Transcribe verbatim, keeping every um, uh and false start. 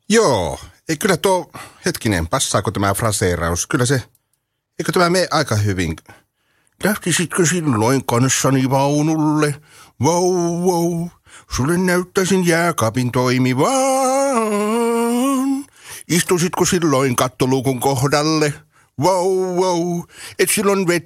Joo, ei kyllä tuo, hetkinen, passaako tämä fraseeraus? Kyllä se, eikö tämä mene aika hyvin? Lähtisitkö silloin kanssani vaunulle? Vau, vau, sulle näyttäisin jääkaapin toimivan. Istusitko silloin kattoluukun kohdalle? Vau, vau, et silloin vet